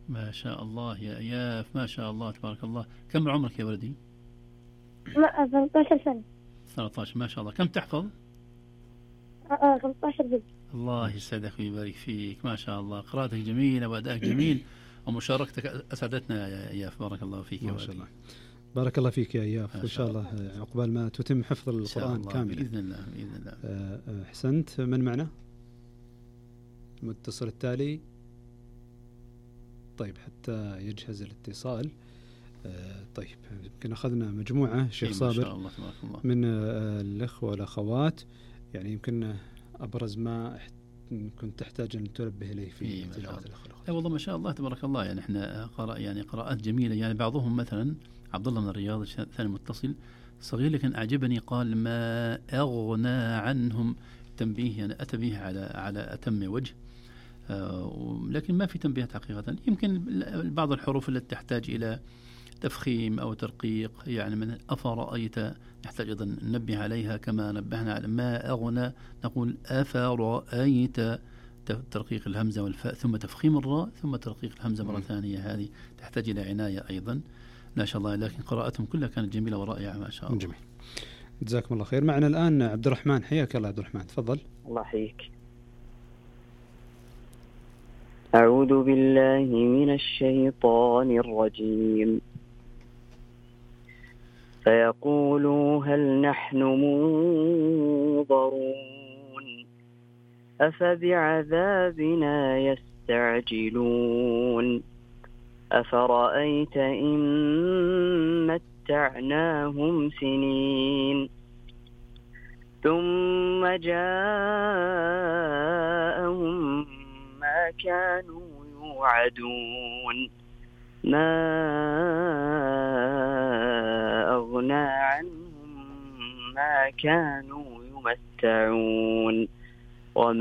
ما شاء الله يا إياف، ما شاء الله تبارك الله. كم عمرك يا ولدي؟ 13 سنة. 13 ما شاء الله. كم تحفظ؟ 15 جزء. الله يسعدك ويبارك فيك، ما شاء الله. قراءتك جميلة وأدائك جميل ومشاركتك أسعدتنا يا إياف، بارك الله فيك يا ما شاء ولدي. الله. بارك الله فيك يا إياف، وإن شاء الله عقبال ما تتم حفظ القرآن كاملا بإذن الله بإذن الله. أحسنت. من معنا؟ المتصل التالي. طيب حتى يجهز الاتصال. طيب يمكن أخذنا مجموعة شيخ صابر ما شاء الله تبارك الله من الأخوة والأخوات، يعني يمكن أبرز ما كنت تحتاج أن تنبه إليه في تلاوة الأخوة. لا والله ما شاء الله تبارك الله، يعني احنا قراءات جميلة. يعني بعضهم مثلا عبد الله من الرياض ثاني متصل صغير لكن أعجبني، قال ما أغنى عنهم تنبيه، يعني أتى به على أتم وجه. لكن ما في تنبيهات حقيقة. يمكن بعض الحروف التي تحتاج إلى تفخيم أو ترقيق، يعني من أفرأيت نحتاج أيضا ننبه عليها كما نبهنا على ما أغنى، نقول أفرأيت، ترقيق الهمزة والفاء ثم تفخيم الراء ثم ترقيق الهمزة مرة ثانية، هذه تحتاج إلى عناية أيضا ما شاء الله. لكن قراءتهم كلها كانت جميلة ورائعة ما شاء الله. جميل، جزاكم الله خير. معنا الآن عبد الرحمن، حياك الله عبد الرحمن، تفضل. الله يحييك. أعوذ بالله من الشيطان الرجيم. فيقولوا هل نحن منظرون أفبعذابنا يستعجلون أفرأيت إن متعناهم سنين ثم جاءهم ما كانوا يوعدون ما أغنى عنهم ما كانوا يمتعون